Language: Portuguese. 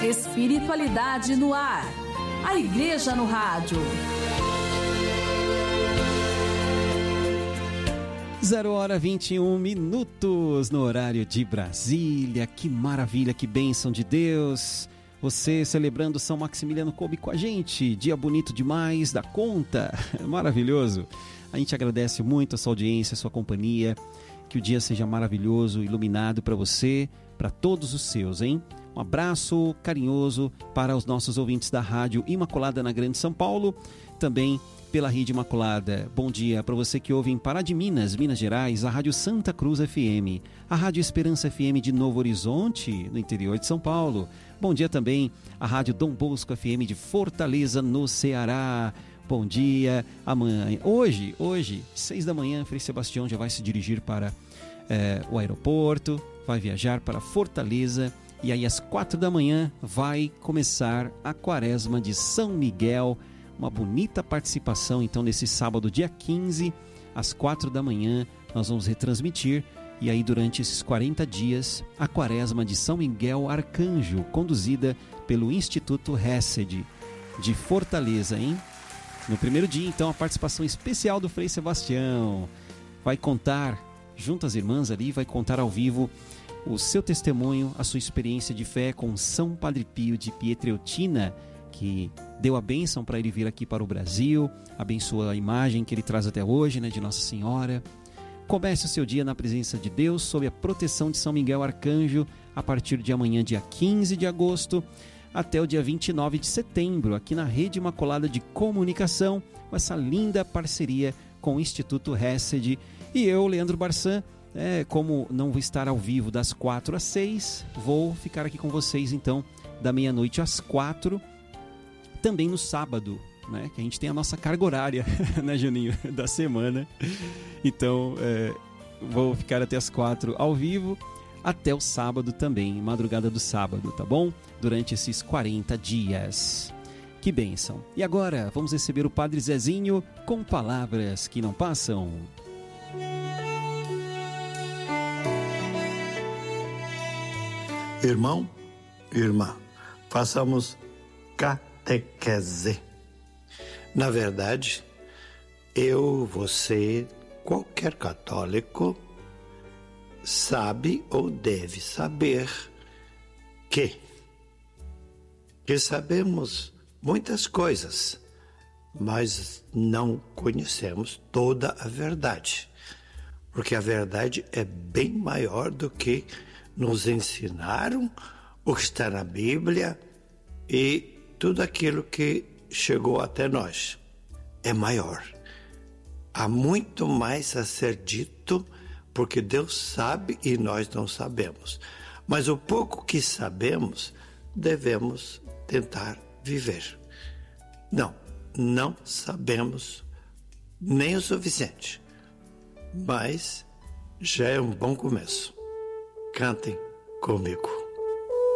Espiritualidade no ar. A Igreja no Rádio. 0h21 no horário de Brasília. Que maravilha, que bênção de Deus. Você celebrando São Maximiliano Kolbe com a gente. Dia bonito demais, da conta. Maravilhoso. A gente agradece muito a sua audiência, a sua companhia. Que o dia seja maravilhoso, iluminado para você, para todos os seus, hein? Um abraço carinhoso para os nossos ouvintes da Rádio Imaculada na Grande São Paulo, também pela Rede Imaculada. Bom dia para você que ouve em Pará de Minas, Minas Gerais, a Rádio Santa Cruz FM, a Rádio Esperança FM de Novo Horizonte, no interior de São Paulo. Bom dia também à Rádio Dom Bosco FM de Fortaleza, no Ceará. Bom dia. Amanhã, hoje, 6 da manhã, Frei Sebastião já vai se dirigir para o aeroporto, vai viajar para Fortaleza. E aí às 4 da manhã vai começar a quaresma de São Miguel, uma bonita participação então nesse sábado dia 15, às 4 da manhã nós vamos retransmitir, e aí durante esses 40 dias a quaresma de São Miguel Arcanjo, conduzida pelo Instituto Hesed de Fortaleza, hein? No primeiro dia então a participação especial do Frei Sebastião, vai contar junto às irmãs ali, vai contar ao vivo o seu testemunho, a sua experiência de fé com São Padre Pio de Pietrelcina, que deu a bênção para ele vir aqui para o Brasil, abençoa a imagem que ele traz até hoje, né, de Nossa Senhora. Comece o seu dia na presença de Deus, sob a proteção de São Miguel Arcanjo, a partir de amanhã, dia 15 de agosto, até o dia 29 de setembro, aqui na Rede Imaculada de Comunicação, com essa linda parceria com o Instituto Hesed. E eu, Leandro Barçan, como não vou estar ao vivo das 4 às 6, vou ficar aqui com vocês então da meia-noite às 4, também no sábado, né, que a gente tem a nossa carga horária, né, Juninho, da semana. Então vou ficar até as 4 ao vivo, até o sábado também, madrugada do sábado, tá bom? Durante esses 40 dias. Que bênção. E agora vamos receber o Padre Zezinho com palavras que não passam. Irmão, irmã, façamos catequese. Na verdade, eu, você, qualquer católico sabe ou deve saber que sabemos muitas coisas, mas não conhecemos toda a verdade, porque a verdade é bem maior do que nos ensinaram, o que está na Bíblia e tudo aquilo que chegou até nós. É maior. Há muito mais a ser dito, porque Deus sabe e nós não sabemos. Mas o pouco que sabemos, devemos tentar viver. Não sabemos nem o suficiente, mas já é um bom começo. Cantem comigo.